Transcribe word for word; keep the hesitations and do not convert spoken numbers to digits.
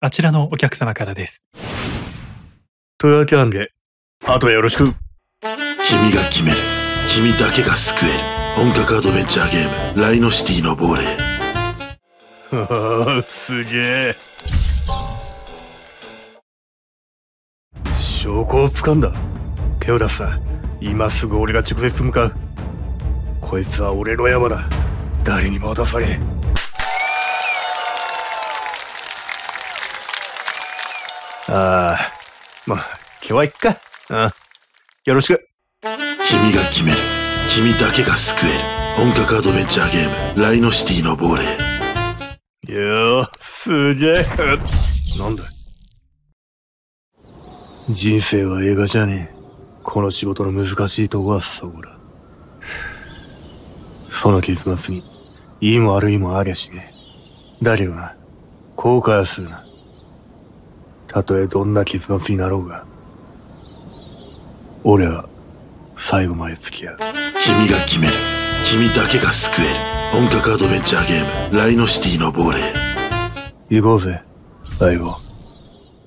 あちらのお客様からです。 というわけなんで、あとはよろしく。 君が決める。君だけが救える。本格アドベンチャーゲーム、ライノシティの亡霊。 ははすげえ。証拠を掴んだ。ペオダスさん、今すぐ俺が直接向かう。こいつは俺の山だ。誰にも渡されん。ああ、まあ、今日はいっか。うん。よろしく。 君が決める。君だけが救える。本格アドベンチャーゲーム、ライノシティの亡霊。 いやー、すげえ。なんだ。人生は映画じゃねえ。この仕事の難しいとこはそこだ。その結末に、いいも悪いもありゃしねえ。だけどな、後悔はするな。たとえどんな結末になろうが、俺は最後まで付き合う。 君が決める。君だけが救える。本格アドベンチャーゲーム、ライノシティの亡霊。 行こうぜ、相棒。